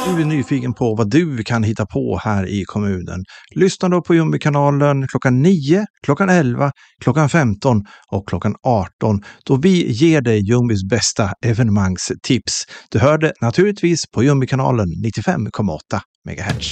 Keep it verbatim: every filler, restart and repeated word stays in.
Du är nyfiken på vad du kan hitta på här i kommunen. Lyssna då på Jumbi-kanalen klockan nio, klockan elva, klockan femton och klockan arton då vi ger dig Jumbis bästa evenemangstips. Du hör det naturligtvis på Jumbi-kanalen nittiofem komma åtta megahertz.